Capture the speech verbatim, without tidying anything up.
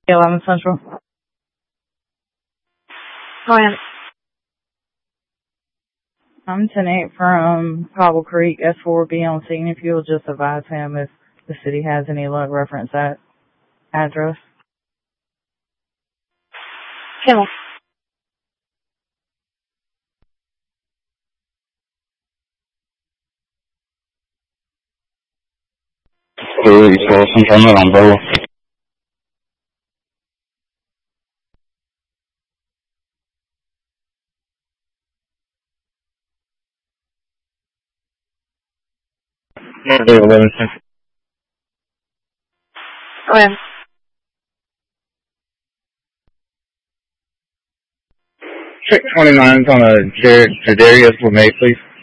eleven Central. Ryan. I'm ten eight from Cobble Creek. S four will be on scene. If you'll just advise him if the city has any luck, reference that address. Kimmel. two eighty-four, sometime around Umbrella. eleven Central. Ryan. Check twenty-nine on a Jadarius LeMay, please.